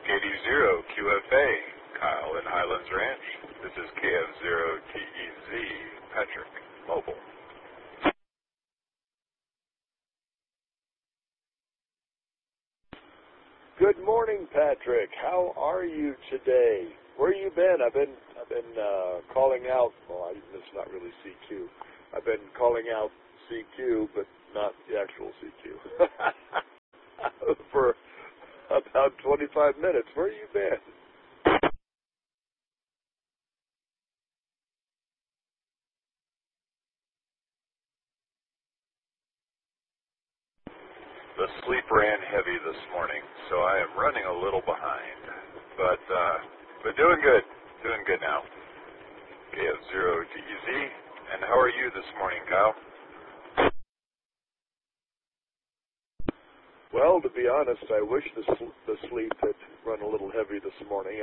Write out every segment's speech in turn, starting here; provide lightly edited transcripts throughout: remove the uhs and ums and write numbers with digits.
KD0QFA, Kyle in Highlands Ranch. This is KF0TEZ, Patrick, Mobile. Good morning, Patrick. How are you today? Where you been? I've been calling out. Well, it's not really CQ. I've been calling out CQ, but not the actual CQ for about 25 minutes. Where you been? The sleep ran heavy this morning, so I am running a little behind, but doing good. Doing good now. KF0TEZ, and how are you this morning, Kyle? Well, to be honest, I wish the sleep had run a little heavy this morning.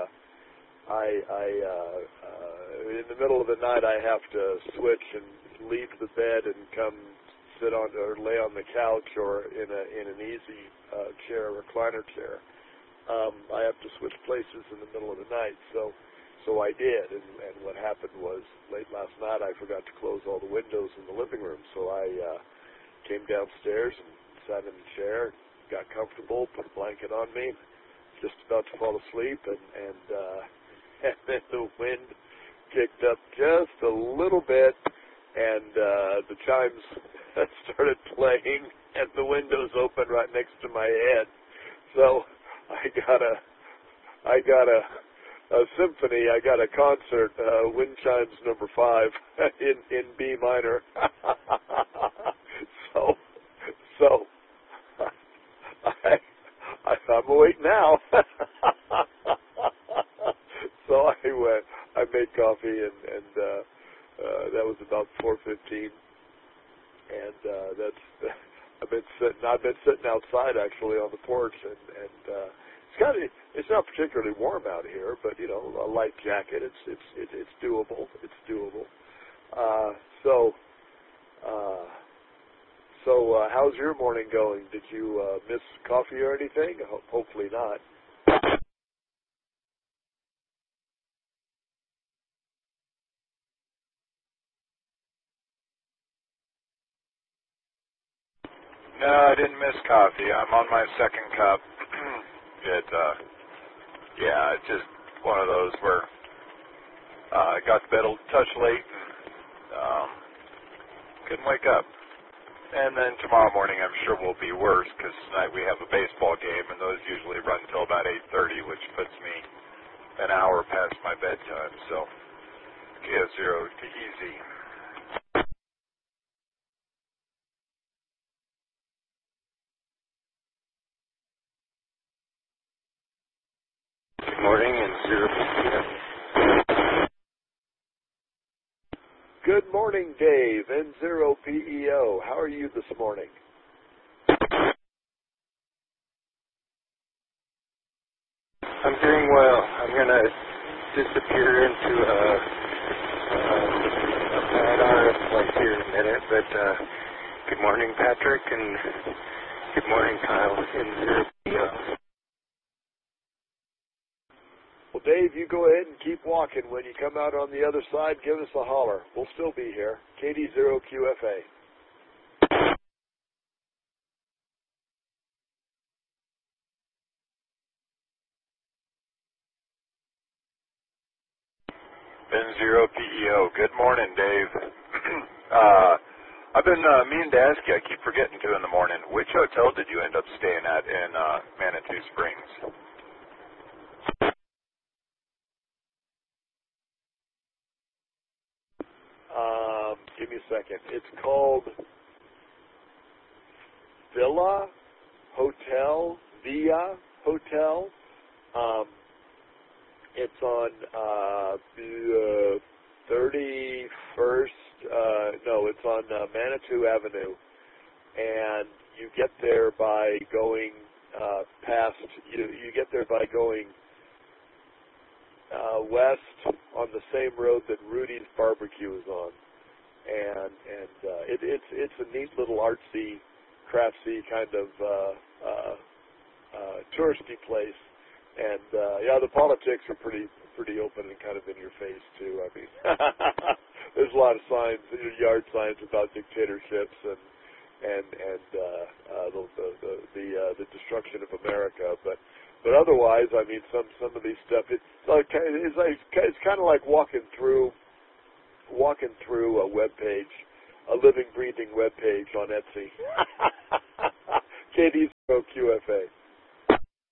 In the middle of the night, I have to switch and leave the bed and come sit on or lay on the couch or in an easy chair, recliner chair. I have to switch places in the middle of the night, so I did. And what happened was late last night I forgot to close all the windows in the living room, so I came downstairs and sat in the chair, got comfortable, put a blanket on me, just about to fall asleep, and then the wind kicked up just a little bit, and the chimes started playing, and the windows opened right next to my head. So I got a symphony. I got a concert, Wind Chimes number 5 in B minor. So I'm awake now. So I made coffee, and that was about 4:15, and I've been sitting outside actually on the porch, and it's not particularly warm out here, but a light jacket, it's doable. It's doable. So how's your morning going? Did you miss coffee or anything? Hopefully not. No, I didn't miss coffee. I'm on my second cup. It's just one of those where I got to bed a touch late and couldn't wake up. And then tomorrow morning I'm sure will be worse because tonight we have a baseball game, and those usually run until about 8:30, which puts me an hour past my bedtime. So, KF0TEZ. Good morning, and 0PPO. Good morning, Dave, N0PEO. How are you this morning? I'm doing well. I'm going to disappear into a bad RF place here in a minute, but good morning, Patrick, and good morning, Kyle, N0PEO. Well, Dave, you go ahead and keep walking. When you come out on the other side, give us a holler. We'll still be here. KD0QFA. N0PEO. Good morning, Dave. I've been meaning to ask you, I keep forgetting to in the morning, which hotel did you end up staying at in Manitou Springs? Give me a second. It's called Villa Hotel, Via Hotel. It's on the 31st, it's on Manitou Avenue, and you get there by going you get there by going west on the same road that Rudy's Barbecue is on, and it's a neat little artsy, craftsy kind of touristy place. And yeah, the politics are pretty open and kind of in your face too. I mean, there's a lot of signs, yard signs about dictatorships and the destruction of America, but otherwise, I mean, some of these stuff, it's kind of like walking through a web page, a living, breathing web page on Etsy. KD0QFA.